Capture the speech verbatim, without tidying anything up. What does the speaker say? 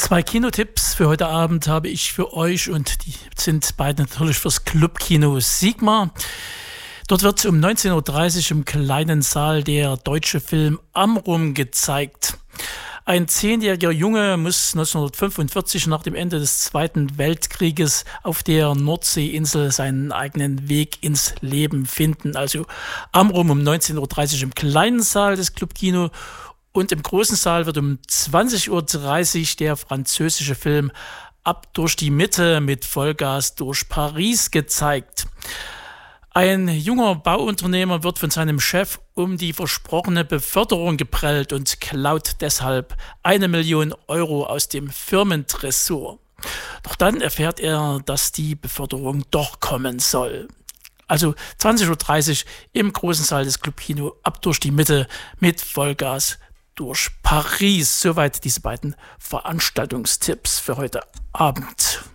Zwei Kinotipps für heute Abend habe ich für euch und die sind beide natürlich fürs Clubkino Sigma. Dort wird um neunzehn Uhr dreißig im kleinen Saal der deutsche Film Amrum gezeigt. Ein zehnjähriger Junge muss neunzehnhundertfünfundvierzig nach dem Ende des Zweiten Weltkrieges auf der Nordseeinsel seinen eigenen Weg ins Leben finden. Also Amrum um neunzehn Uhr dreißig im kleinen Saal des Clubkino. Und im großen Saal wird um zwanzig Uhr dreißig der französische Film Ab durch die Mitte mit Vollgas durch Paris gezeigt. Ein junger Bauunternehmer wird von seinem Chef um die versprochene Beförderung geprellt und klaut deshalb eine Million Euro aus dem Firmentresor. Doch dann erfährt er, dass die Beförderung doch kommen soll. Also zwanzig Uhr dreißig im großen Saal des Clubkino Ab durch die Mitte mit Vollgas durch Paris. Soweit diese beiden Veranstaltungstipps für heute Abend.